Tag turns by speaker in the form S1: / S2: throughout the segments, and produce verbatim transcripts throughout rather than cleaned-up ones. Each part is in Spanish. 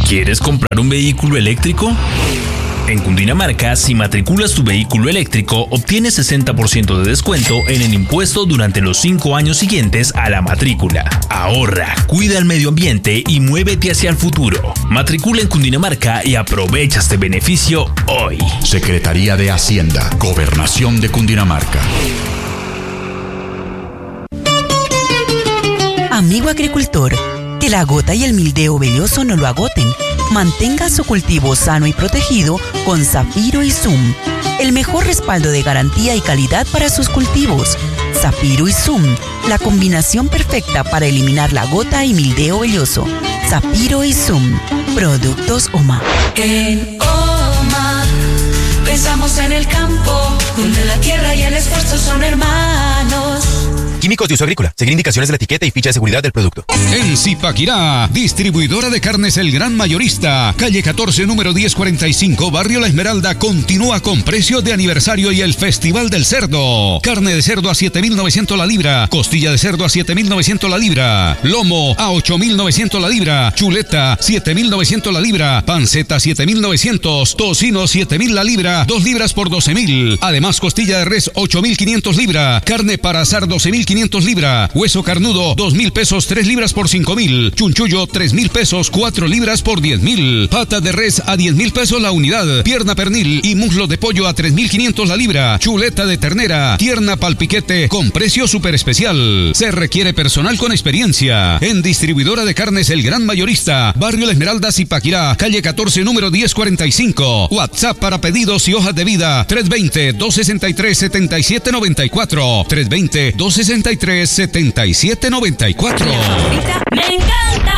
S1: ¿Quieres comprar un vehículo eléctrico? En Cundinamarca, si matriculas tu vehículo eléctrico, obtienes sesenta por ciento de descuento en el impuesto durante los cinco años siguientes a la matrícula. Ahorra, cuida el medio ambiente y muévete hacia el futuro. Matricula en Cundinamarca y aprovecha este beneficio hoy.
S2: Secretaría de Hacienda, Gobernación de Cundinamarca.
S3: Amigo agricultor, que la gota y el mildeо velloso no lo agoten. Mantenga su cultivo sano y protegido con Zafiro y Zoom, el mejor respaldo de garantía y calidad para sus cultivos. Zafiro y Zoom, la combinación perfecta para eliminar la gota y mildeo velloso. Zafiro y Zoom, productos OMA.
S4: En OMA pensamos en el campo, donde la tierra y el esfuerzo son hermanos.
S5: Químicos de uso agrícola. Seguir indicaciones de la etiqueta y ficha de seguridad del producto.
S6: En Zipaquirá, distribuidora de carnes El Gran Mayorista, calle catorce, número diez cuarenta y cinco, Barrio La Esmeralda, continúa con precios de aniversario y el Festival del Cerdo. Carne de cerdo a siete mil novecientos la libra, costilla de cerdo a siete mil novecientos la libra, lomo a ocho mil novecientos la libra, chuleta siete mil novecientos la libra, panceta siete mil novecientos, tocino siete mil la libra, dos libras por doce mil. Además, costilla de res ocho mil quinientos libra, carne para asar doce mil quinientos libra, hueso carnudo dos mil pesos tres libras por cinco mil, chunchullo tres mil pesos cuatro libras por diez mil, pata de res a diez mil pesos la unidad, pierna pernil y muslo de pollo a tres mil quinientos la libra, chuleta de ternera, tierna palpiquete con precio super especial. Se requiere personal con experiencia. En distribuidora de carnes El Gran Mayorista, Barrio La Esmeralda, Zipaquirá, calle catorce, número diez cuarenta y cinco. WhatsApp para pedidos y hojas de vida tres dos cero, dos seis tres, siete siete nueve cuatro, tres dos cero, dos seis tres, siete siete nueve cuatro.
S4: ¡Me encanta!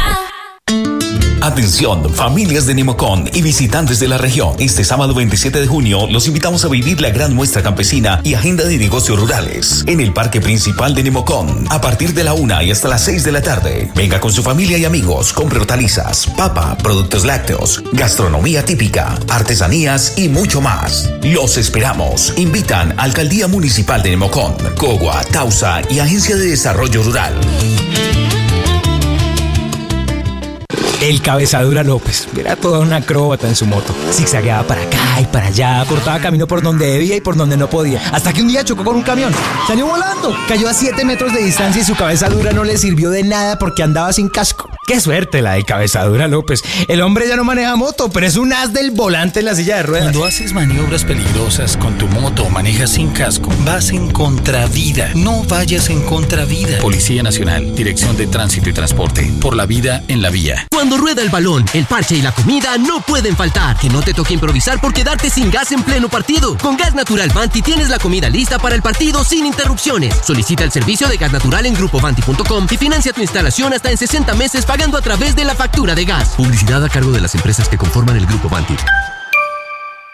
S7: Atención, familias de Nemocón y visitantes de la región. Este sábado veintisiete de junio los invitamos a vivir la gran muestra campesina y agenda de negocios rurales en el parque principal de Nemocón a partir de la una y hasta las seis de la tarde. Venga con su familia y amigos, compre hortalizas, papa, productos lácteos, gastronomía típica, artesanías y mucho más. Los esperamos. Invitan Alcaldía Municipal de Nemocón, Cogua, Tausa y Agencia de Desarrollo Rural.
S8: El Cabezadura López era toda una acróbata en su moto. Zigzagueaba para acá y para allá, cortaba camino por donde debía y por donde no podía. Hasta que un día chocó con un camión. Salió volando. Cayó a siete metros de distancia y su cabezadura no le sirvió de nada porque andaba sin casco. Qué suerte la del Cabezadura López. El hombre ya no maneja moto, pero es un as del volante en la silla de ruedas.
S9: Cuando haces maniobras peligrosas con tu moto o manejas sin casco, vas en contravía. No vayas en contravía. Policía Nacional, Dirección de Tránsito y Transporte. Por la vida en la vía.
S10: Cuando rueda el balón, el parche y la comida no pueden faltar. Que no te toque improvisar por quedarte sin gas en pleno partido. Con Gas Natural Vanti tienes la comida lista para el partido sin interrupciones. Solicita el servicio de Gas Natural en grupo vanti punto com y financia tu instalación hasta en sesenta meses pagando a través de la factura de gas. Publicidad a cargo de las empresas que conforman el Grupo Vanti.